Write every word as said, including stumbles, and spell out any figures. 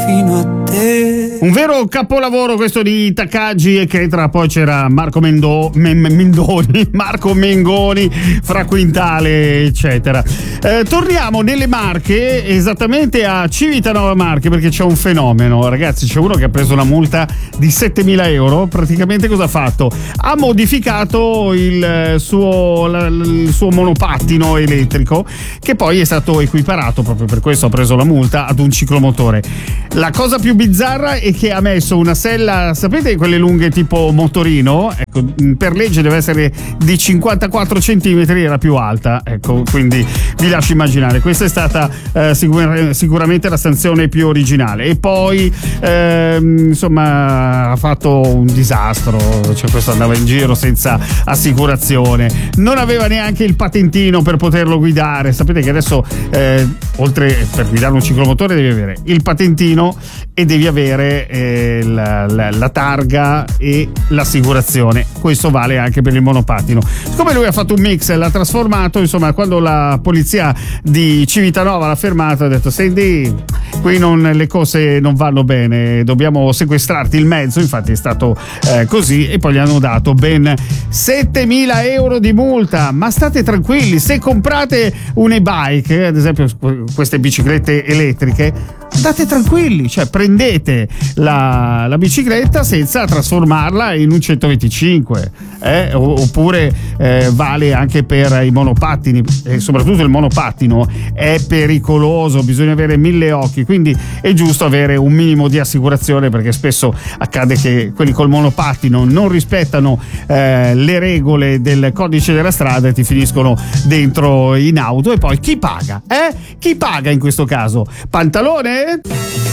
fino a te. Un vero capolavoro questo di Takagi e Ketra. Poi c'era Marco Mendo, Men, Mendoni, Marco Mengoni, Fra Quintale, eccetera. Eh, torniamo nelle Marche, esattamente a Civitanova Marche, perché c'è un fenomeno, ragazzi. C'è uno che ha preso una multa di settemila euro. Praticamente cosa ha fatto? Ha modificato il suo, la, il suo monopattino elettrico, che poi è stato equiparato, proprio per questo ha preso la multa, ad un ciclomotore. La cosa più bizzarra è che ha messo una sella, sapete quelle lunghe tipo motorino? Ecco, per legge deve essere di cinquantaquattro centimetri, era più alta, ecco, quindi vi lascio immaginare. Questa è stata eh, sicur- sicuramente la sanzione più originale. E poi ehm, insomma ha fatto un disastro, cioè questo andava in giro senza assicurazione, non aveva neanche il patentino per poterlo guidare. Sapete che adesso eh, oltre per guidare un ciclomotore devi avere il patentino e devi avere eh, la, la, la targa e l'assicurazione. Questo vale anche per il monopattino. Siccome lui ha fatto un mix e l'ha trasformato, insomma, quando la polizia di Civitanova l'ha fermato, ha detto: senti, qui non, le cose non vanno bene, dobbiamo sequestrarti il mezzo. Infatti è stato eh, così, e poi gli hanno dato ben settemila euro di multa. Ma state tranquilli, se comprate un e-bike, ad esempio queste biciclette elettriche, state tranquilli, cioè prendete la, la bicicletta senza trasformarla in un centoventicinque, eh? Oppure eh, vale anche per i monopattini, e soprattutto il monopattino è pericoloso, bisogna avere mille occhi, quindi è giusto avere un minimo di assicurazione, perché spesso accade che quelli col monopattino non rispettano eh, le regole del codice della strada e ti finiscono dentro in auto. E poi chi paga? Eh? Chi paga in questo caso? Pantalone?